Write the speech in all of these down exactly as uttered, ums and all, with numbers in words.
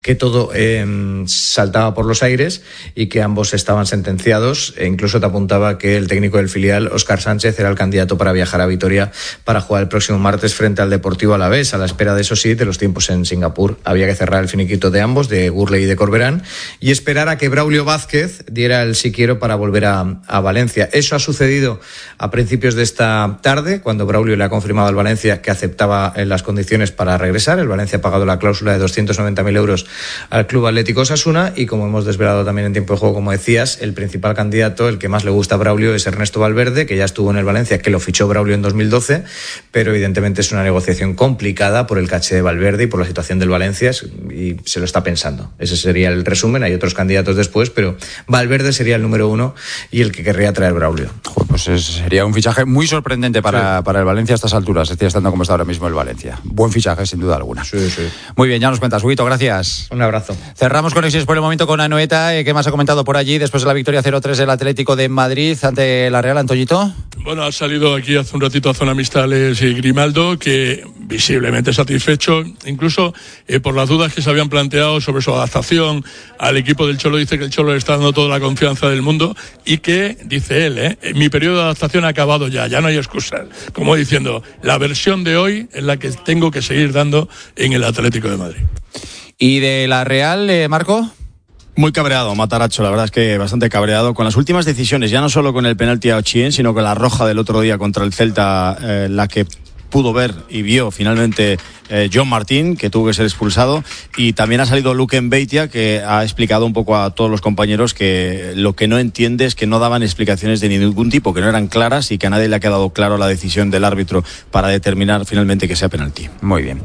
que todo eh, saltaba por los aires y que ambos estaban sentenciados, e incluso te apuntaba que el técnico del filial, Óscar Sánchez, era el candidato para viajar a Vitoria para jugar el próximo martes frente al Deportivo Alavés, a la espera de eso sí, de los tiempos en Singapur. Había que cerrar el finiquito de ambos, de Gurley y de Corberán, y esperar a que Braulio Vázquez diera el sí quiero para volver a, a Valencia. Eso ha sucedido a principios de esta tarde, cuando Braulio le ha confirmado al Valencia que aceptaba las condiciones para regresar. El Valencia ha pagado la cláusula de doscientos noventa mil euros al Club Atlético Osasuna, y como hemos desvelado también en tiempo de juego, como decías, el principal candidato, el que más le gusta a Braulio, es Ernesto Valverde, que ya estuvo en el Valencia, que lo fichó Braulio en dos mil doce, pero evidentemente es una negociación complicada por el caché de Valverde y por la situación del Valencia, y se lo está pensando. Ese sería el resumen. Hay otros candidatos después, pero Valverde sería el número uno y el que querría traer Braulio. Pues sería un fichaje muy sorprendente para, sí. para el Valencia a estas alturas, estoy estando como está ahora mismo el Valencia. Buen fichaje, sin duda alguna. Sí, sí. Muy bien, ya nos cuentas, Huguito, gracias. Un abrazo. Cerramos conexiones por el momento con Anoeta. ¿Qué más ha comentado por allí después de la victoria cero tres del Atlético de Madrid ante la Real, Antoñito? Bueno, ha salido aquí hace un ratito a Zona Mistales y Grimaldo, que visiblemente satisfecho, incluso eh, por las dudas que se habían planteado sobre su adaptación al equipo del Cholo. Dice que el Cholo le está dando toda la confianza del mundo y que, dice él, eh, mi periodo de adaptación ha acabado ya, ya no hay excusas. Como diciendo, la versión de hoy es la que tengo que seguir dando en el Atlético de Madrid. ¿Y de la Real, eh, Marco? Muy cabreado, Mataracho, la verdad es que bastante cabreado con las últimas decisiones, ya no solo con el penalti a Ochien, sino con la roja del otro día contra el Celta, eh, la que pudo ver y vio finalmente eh, John Martín, que tuvo que ser expulsado, y también ha salido Luque Mbeitia, que ha explicado un poco a todos los compañeros que lo que no entiende es que no daban explicaciones de ningún tipo, que no eran claras y que a nadie le ha quedado claro la decisión del árbitro para determinar finalmente que sea penalti. Muy bien.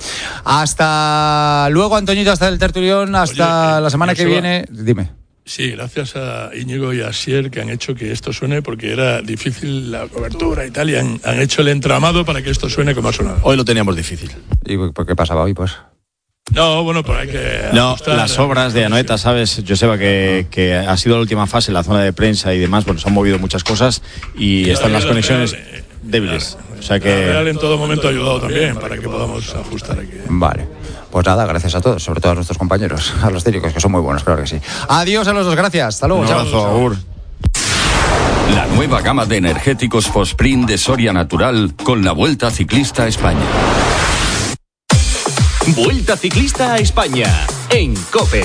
Hasta luego, Antoñito, hasta el tertulión, hasta Oye, la semana que viene. Dime. Sí, gracias a Íñigo y a Sier, que han hecho que esto suene, porque era difícil la cobertura y tal, y han, han hecho el entramado para que esto suene como ha sonado. Hoy lo teníamos difícil. ¿Y por qué pasaba hoy, pues? No, bueno, pues hay que No, ajustar, las obras de Anoeta, ¿sabes, Joseba? Que, que ha sido la última fase, la zona de prensa y demás, bueno, se han movido muchas cosas y la están Real, las conexiones Real, eh, débiles. La, o sea que... la Real en todo momento ha ayudado también para que podamos ajustar aquí. Vale. Pues nada, gracias a todos, sobre todo a nuestros compañeros, a los técnicos, que son muy buenos, claro que sí. Adiós a los dos, gracias. Hasta luego. Un abrazo, Agur. La nueva gama de energéticos Fosprint de Soria Natural con la Vuelta Ciclista a España. Vuelta Ciclista a España en COPE.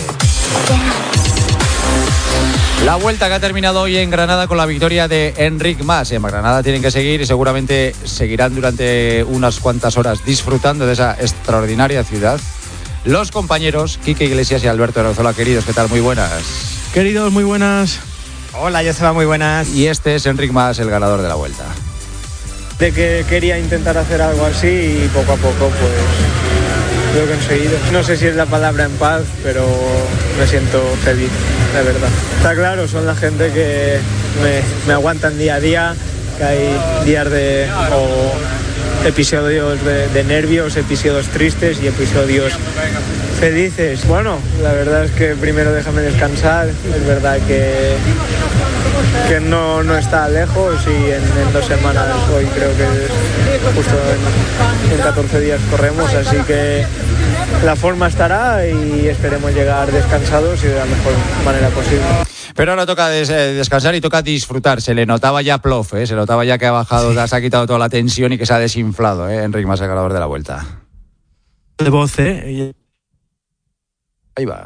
La vuelta que ha terminado hoy en Granada con la victoria de Enric Mas. En Granada tienen que seguir y seguramente seguirán durante unas cuantas horas disfrutando de esa extraordinaria ciudad. Los compañeros Quique Iglesias y Alberto Arazola, queridos, ¿qué tal? Muy buenas. Queridos, muy buenas. Hola, Joseba, muy buenas. Y este es Enric Mas, el ganador de la vuelta. De que quería intentar hacer algo así y poco a poco pues lo he conseguido. No sé si es la palabra en paz, pero me siento feliz, la verdad. Está claro, son la gente que me, me aguantan día a día, que hay días de o episodios de, de nervios, episodios tristes y episodios felices. Bueno, la verdad es que primero déjame descansar, es verdad que, que no, no está lejos y en, en dos semanas, hoy creo que es justo en, en catorce días corremos, así que la forma estará y esperemos llegar descansados y de la mejor manera posible. Pero ahora toca des- descansar y toca disfrutar. Se le notaba ya plof, ¿eh? Se notaba ya que ha bajado, sí. Se ha quitado toda la tensión y que se ha desinflado, ¿eh? Enric Mas, el ganador de la vuelta. De voz, ¿eh? Ahí va.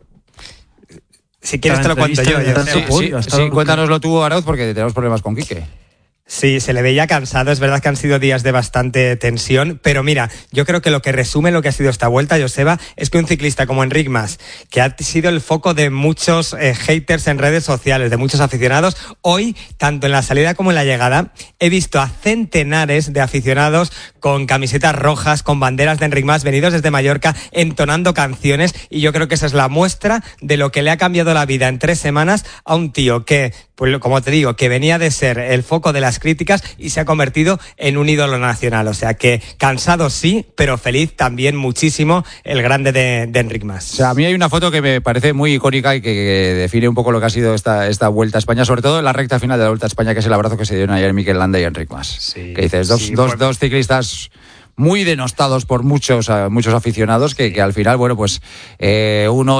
Si quieres te lo cuento yo. yo sí, sí, sí, cuéntanoslo tú, Arauz, porque tenemos problemas con Quique. Sí, se le veía cansado, es verdad que han sido días de bastante tensión, pero mira, yo creo que lo que resume lo que ha sido esta vuelta, Joseba, es que un ciclista como Enric Mas, que ha sido el foco de muchos eh, haters en redes sociales, de muchos aficionados, hoy, tanto en la salida como en la llegada, he visto a centenares de aficionados con camisetas rojas, con banderas de Enric Mas, venidos desde Mallorca, entonando canciones, y yo creo que esa es la muestra de lo que le ha cambiado la vida en tres semanas a un tío que, pues como te digo, que venía de ser el foco de las críticas y se ha convertido en un ídolo nacional. O sea que cansado sí, pero feliz también muchísimo el grande de, de Enric Mas. O sea, a mí hay una foto que me parece muy icónica y que, que define un poco lo que ha sido esta, esta Vuelta a España, sobre todo en la recta final de la Vuelta a España, que es el abrazo que se dieron ayer Mikel Landa y Enric Mas. Sí, que dices, dos, sí, dos, por... dos ciclistas muy denostados por muchos, muchos aficionados que, que al final, bueno, pues eh, uno